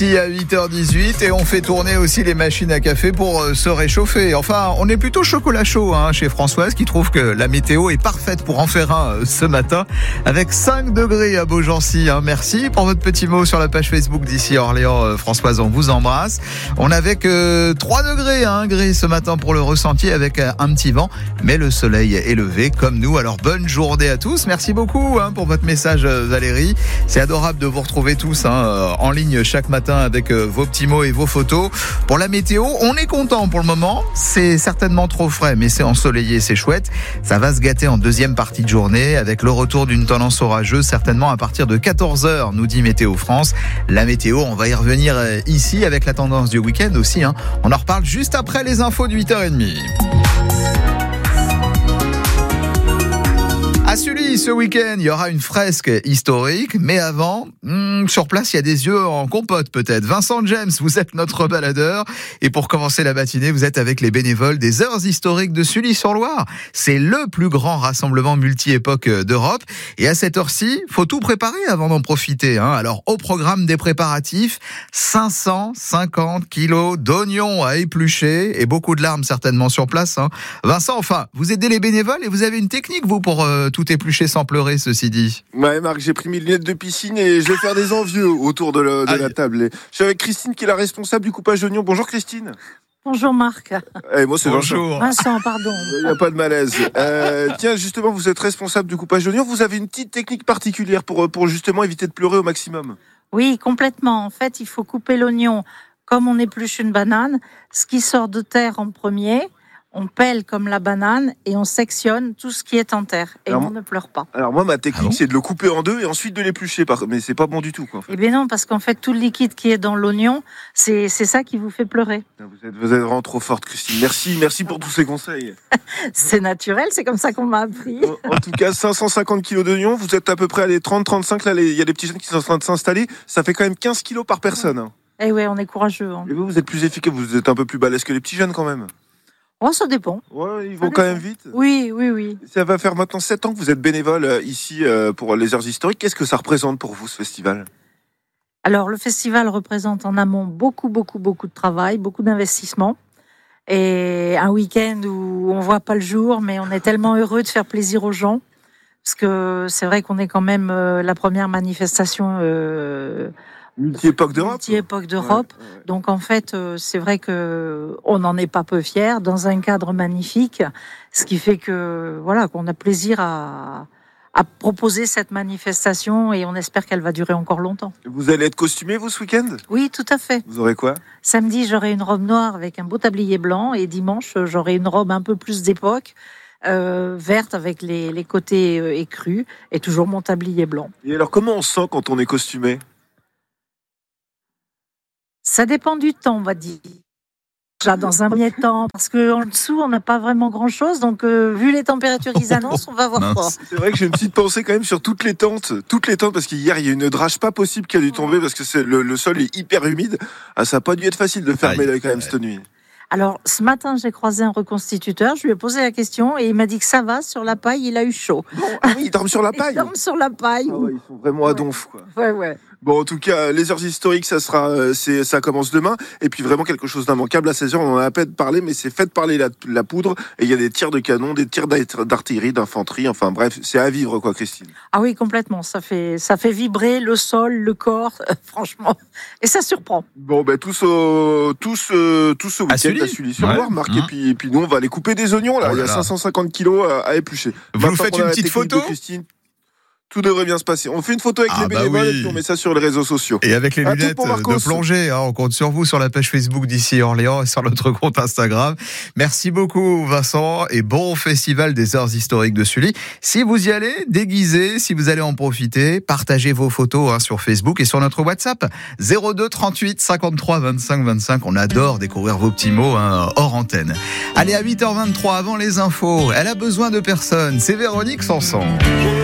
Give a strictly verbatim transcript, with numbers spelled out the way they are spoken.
À huit heures dix-huit et on fait tourner aussi les machines à café pour euh, se réchauffer. Enfin, on est plutôt chocolat chaud hein, chez Françoise qui trouve que la météo est parfaite pour en faire un euh, ce matin avec cinq degrés à Beaugency. Hein. Merci pour votre petit mot sur la page Facebook d'ici Orléans. Euh, Françoise, on vous embrasse. On avait que trois degrés à un gré ce matin pour le ressenti avec euh, un petit vent, mais le soleil est levé comme nous. Alors bonne journée à tous. Merci beaucoup hein, pour votre message euh, Valérie. C'est adorable de vous retrouver tous hein, euh, en ligne chaque matin avec vos petits mots et vos photos. Pour la météo, on est content pour le moment. C'est certainement trop frais, mais c'est ensoleillé, c'est chouette. Ça va se gâter en deuxième partie de journée avec le retour d'une tendance orageuse, certainement à partir de quatorze heures, nous dit Météo France. La météo, on va y revenir ici avec la tendance du week-end aussi. Hein. On en reparle juste après les infos de huit heures trente. À Sully, ce week-end, il y aura une fresque historique, mais avant, hmm, sur place, il y a des yeux en compote peut-être. Vincent James, vous êtes notre baladeur. Et pour commencer la matinée, vous êtes avec les bénévoles des Heures historiques de Sully-sur-Loire. C'est le plus grand rassemblement multi-époque d'Europe. Et à cette heure-ci, faut tout préparer avant d'en profiter. Hein. Alors, au programme des préparatifs, cinq cent cinquante kilos d'oignons à éplucher et beaucoup de larmes certainement sur place. Hein. Vincent, enfin, vous aidez les bénévoles et vous avez une technique, vous, pour euh, tout Tout épluché sans pleurer, ceci dit. Ouais, Marc, j'ai pris mes lunettes de piscine et je vais faire des envieux autour de, le, de la table. Et je suis avec Christine qui est la responsable du coupage d'oignons. Bonjour Christine. Bonjour Marc. Eh, moi c'est Bonjour. Vincent. Vincent, pardon. Il n'y a pas de malaise. Euh, tiens, justement, vous êtes responsable du coupage d'oignons. Vous avez une petite technique particulière pour, pour justement éviter de pleurer au maximum. Oui, complètement. En fait, il faut couper l'oignon comme on épluche une banane. Ce qui sort de terre en premier, on pèle comme la banane et on sectionne tout ce qui est en terre. Et alors, on ne pleure pas. Alors moi, ma technique, ah bon c'est de le couper en deux et ensuite de l'éplucher. Mais c'est pas bon du tout, quoi. En fait. Eh bien non, parce qu'en fait, tout le liquide qui est dans l'oignon, c'est, c'est ça qui vous fait pleurer. Vous êtes, vous êtes vraiment trop forte, Christine. Merci, merci pour tous ces conseils. C'est naturel, c'est comme ça qu'on m'a appris. En, en tout cas, cinq cent cinquante kilos d'oignons. Vous êtes à peu près à les trente trente-cinq. Là, il y a des petits jeunes qui sont en train de s'installer. Ça fait quand même quinze kilos par personne. Hein. Eh oui, on est courageux. Hein. Et vous, vous êtes plus efficace. Vous êtes un peu plus balèze que les petits jeunes quand même. Oh, ça dépend. Ouais, ils ça vont dépend. quand même vite. Oui, oui, oui. Ça va faire maintenant sept ans que vous êtes bénévole ici pour les Heures historiques. Qu'est-ce que ça représente pour vous, ce festival ? Alors, le festival représente en amont beaucoup, beaucoup, beaucoup de travail, beaucoup d'investissement. Et un week-end où on ne voit pas le jour, mais on est tellement heureux de faire plaisir aux gens. Parce que c'est vrai qu'on est quand même euh, la première manifestation... Euh, Multi-époque d'Europe. Multi-époque d'Europe. Ouais, ouais. Donc en fait, euh, c'est vrai que on n'en est pas peu fiers, dans un cadre magnifique, ce qui fait que voilà qu'on a plaisir à, à proposer cette manifestation et on espère qu'elle va durer encore longtemps. Vous allez être costumé vous ce week-end ? Oui, tout à fait. Vous aurez quoi ? Samedi, j'aurai une robe noire avec un beau tablier blanc et dimanche, j'aurai une robe un peu plus d'époque. Euh, verte avec les, les côtés euh, écrus et toujours mon tablier blanc. Et alors comment on se sent quand on est costumé ? Ça dépend du temps, on va dire. Là, dans un premier temps, parce qu'en dessous, on n'a pas vraiment grand-chose. Donc, euh, vu les températures qu'ils annoncent, on va voir froid. C'est vrai que j'ai une petite pensée quand même sur toutes les tentes. Toutes les tentes, parce qu'hier, il y a une drache pas possible qui a dû tomber, parce que c'est, le, le sol est hyper humide. Ah, ça n'a pas dû être facile de fermer là, quand même cette nuit. Alors, ce matin, j'ai croisé un reconstituteur. Je lui ai posé la question et il m'a dit que ça va, sur la paille, il a eu chaud. Bon, ah oui, il dorme sur la paille. Il dorme sur la paille. Ah ouais, ils sont vraiment à donf, quoi. Ouais, ouais. Bon, en tout cas, les Heures historiques, ça sera, c'est, ça commence demain. Et puis vraiment quelque chose d'immanquable à seize heures. On en a à peine parlé, mais c'est fait parler la, la poudre. Et il y a des tirs de canon, des tirs d'artillerie, d'infanterie. Enfin bref, c'est à vivre, quoi, Christine. Ah oui, complètement. Ça fait, ça fait vibrer le sol, le corps, euh, franchement. Et ça surprend. Bon, ben tous, euh, tous, euh, tous ce week-end à Sully-sur-Loire, ouais. Marc. Mmh. Et puis, et puis nous, on va aller couper des oignons là. Oh là il y a là. cinq cent cinquante kilos à, à éplucher. Vous nous faites une petite photo ? Tout devrait bien se passer. On fait une photo avec ah les bénévoles bah oui. Et puis on met ça sur les réseaux sociaux. Et avec les lunettes de plongée, hein, on compte sur vous sur la page Facebook d'ici Orléans et sur notre compte Instagram. Merci beaucoup Vincent et bon festival des Heures historiques de Sully. Si vous y allez, déguisez, si vous allez en profiter, partagez vos photos hein, sur Facebook et sur notre WhatsApp zéro deux trente-huit cinquante-trois vingt-cinq vingt-cinq. On adore découvrir vos petits mots hein, hors antenne. Allez à huit heures vingt-trois avant les infos. Elle a besoin de personne. C'est Véronique Sanson.